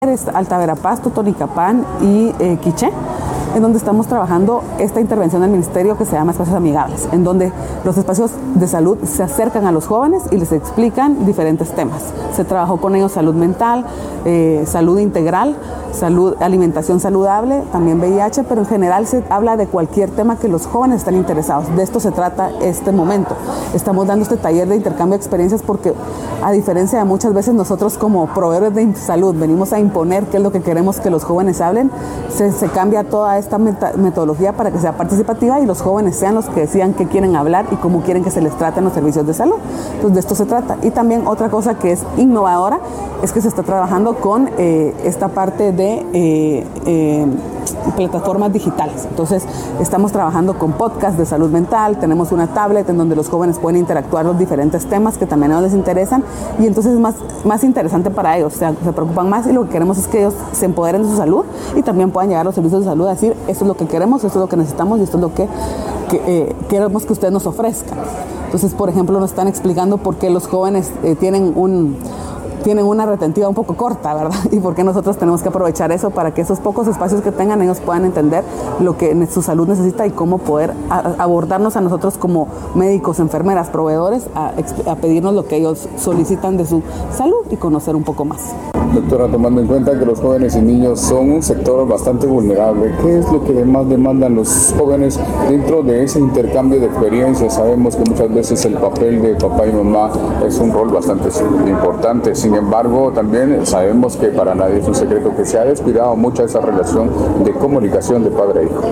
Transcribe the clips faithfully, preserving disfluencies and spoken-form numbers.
Alta Verapaz, Totonicapán y eh, Quiché, en donde estamos trabajando esta intervención del ministerio que se llama Espacios Amigables, en donde los espacios de salud se acercan a los jóvenes y les explican diferentes temas. Se trabajó con ellos salud mental, eh, salud integral, salud, alimentación saludable, también V I H, pero en general se habla de cualquier tema que los jóvenes están interesados. De esto se trata este momento. Estamos dando este taller de intercambio de experiencias porque, a diferencia de muchas veces nosotros como proveedores de salud venimos a imponer qué es lo que queremos que los jóvenes hablen, se, se cambia toda esta meta, metodología para que sea participativa y los jóvenes sean los que decidan qué quieren hablar y cómo quieren que se les traten los servicios de salud. Entonces de esto se trata. Y también otra cosa que es innovadora es que se está trabajando con eh, esta parte de eh, eh, plataformas digitales. Entonces estamos trabajando con podcasts de salud mental, tenemos una tablet en donde los jóvenes pueden interactuar los diferentes temas que también a ellos les interesan y entonces es más, más interesante para ellos, o sea, se preocupan más y lo que queremos es que ellos se empoderen de su salud y también puedan llegar a los servicios de salud a decir esto es lo que queremos, esto es lo que necesitamos y esto es lo que, que eh, queremos que ustedes nos ofrezcan. Entonces, por ejemplo, nos están explicando por qué los jóvenes eh, tienen un tienen una retentiva un poco corta, ¿verdad? Y por qué nosotros tenemos que aprovechar eso para que esos pocos espacios que tengan ellos puedan entender lo que su salud necesita y cómo poder a, abordarnos a nosotros como médicos, enfermeras, proveedores, a, a pedirnos lo que ellos solicitan de su salud y conocer un poco más. Doctora, tomando en cuenta que los jóvenes y niños son un sector bastante vulnerable, ¿qué es lo que más demandan los jóvenes dentro de ese intercambio de experiencias? Sabemos que muchas veces el papel de papá y mamá es un rol bastante importante. Sin embargo, también sabemos que para nadie es un secreto que se ha descuidado mucho esa relación de comunicación de padre e hijo.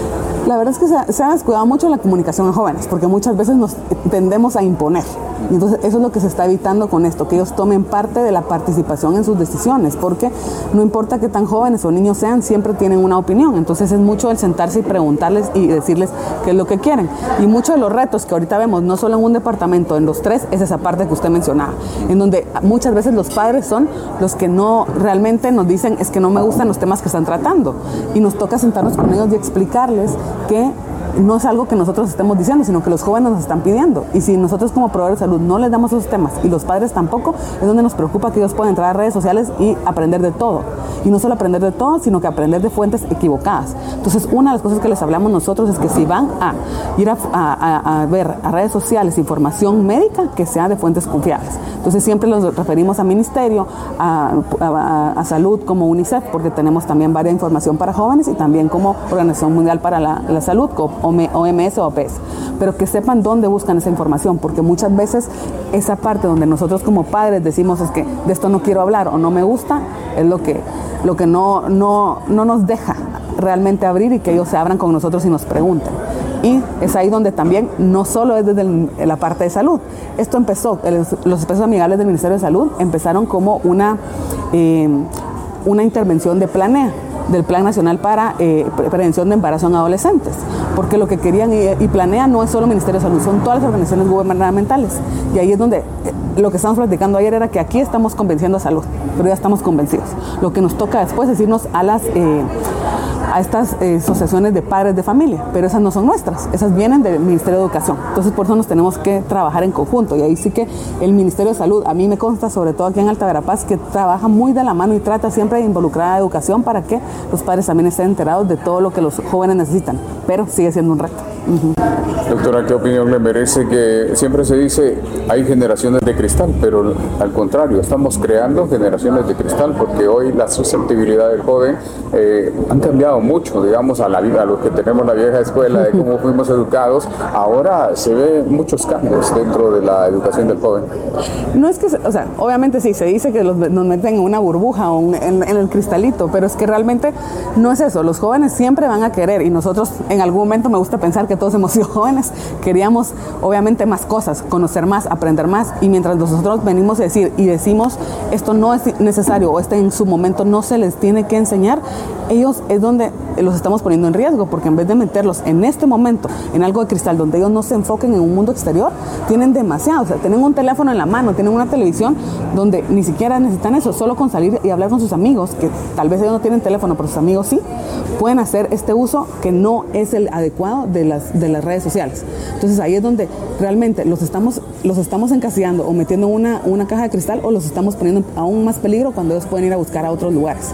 La verdad es que se ha, se ha descuidado mucho la comunicación a jóvenes, porque muchas veces nos tendemos a imponer. Y entonces eso es lo que se está evitando con esto, que ellos tomen parte de la participación en sus decisiones, porque no importa qué tan jóvenes o niños sean, siempre tienen una opinión. Entonces es mucho el sentarse y preguntarles y decirles qué es lo que quieren. Y muchos de los retos que ahorita vemos, no solo en un departamento, en los tres, es esa parte que usted mencionaba, en donde muchas veces los padres son los que no realmente nos dicen es que no me gustan los temas que están tratando. Y nos toca sentarnos con ellos y explicarles que no es algo que nosotros estemos diciendo, sino que los jóvenes nos están pidiendo. Y si nosotros como proveedores de salud no les damos esos temas y los padres tampoco, es donde nos preocupa que ellos puedan entrar a redes sociales y aprender de todo. Y no solo aprender de todo, sino que aprender de fuentes equivocadas. Entonces, una de las cosas que les hablamos nosotros es que si van a ir a, a, a ver a redes sociales información médica, que sea de fuentes confiables. Entonces, siempre los referimos a Ministerio, a, a, a Salud como UNICEF, porque tenemos también varias información para jóvenes y también como Organización Mundial para la, la Salud, O M S o O P S, pero que sepan dónde buscan esa información, porque muchas veces esa parte donde nosotros como padres decimos es que de esto no quiero hablar o no me gusta, es lo que, lo que no, no, no nos deja realmente abrir y que ellos se abran con nosotros y nos pregunten. Y es ahí donde también no solo es desde el, la parte de salud. Esto empezó, los espacios amigables del Ministerio de Salud empezaron como una, eh, una intervención de Planea, del Plan Nacional para eh, Prevención de Embarazo en Adolescentes, porque lo que querían y, y Planea no es solo el Ministerio de Salud, son todas las organizaciones gubernamentales, y ahí es donde eh, lo que estamos platicando ayer era que aquí estamos convenciendo a salud, pero ya estamos convencidos. Lo que nos toca después es irnos a las eh, a estas eh, asociaciones de padres de familia, pero esas no son nuestras, esas vienen del Ministerio de Educación. Entonces por eso nos tenemos que trabajar en conjunto, y ahí sí que el Ministerio de Salud, a mí me consta, sobre todo aquí en Alta Verapaz, que trabaja muy de la mano y trata siempre de involucrar a la educación para que los padres también estén enterados de todo lo que los jóvenes necesitan, pero sigue siendo un reto. Uh-huh. Doctora, ¿qué opinión le merece que siempre se dice hay generaciones de cristal, pero al contrario, estamos creando generaciones de cristal porque hoy la susceptibilidad del joven eh, han cambiado mucho, digamos, a la vida, a los que tenemos la vieja escuela de cómo fuimos educados, ahora se ven muchos cambios dentro de la educación del joven. No es que, o sea, obviamente sí, se dice que los, nos meten en una burbuja o un, en, en el cristalito, pero es que realmente no es eso, los jóvenes siempre van a querer, y nosotros en algún momento me gusta pensar que todos hemos sido jóvenes, queríamos obviamente más cosas, conocer más, aprender más, y mientras nosotros venimos a decir y decimos esto no es necesario o este en su momento no se les tiene que enseñar, ellos es donde los estamos poniendo en riesgo, porque en vez de meterlos en este momento en algo de cristal donde ellos no se enfoquen en un mundo exterior, tienen demasiado, o sea, tienen un teléfono en la mano, tienen una televisión donde ni siquiera necesitan eso, solo con salir y hablar con sus amigos, que tal vez ellos no tienen teléfono, pero sus amigos sí, pueden hacer este uso que no es el adecuado de las las, de las redes sociales. Entonces ahí es donde realmente los estamos, los estamos encasillando o metiendo en una, una caja de cristal, o los estamos poniendo aún más peligro cuando ellos pueden ir a buscar a otros lugares.